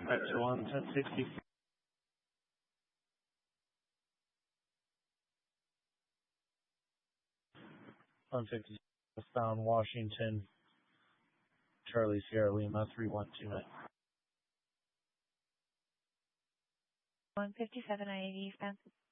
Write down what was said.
Back to 160. 150 southbound Washington, Charlie Sierra Lima 3129. 157 I-80 eastbound.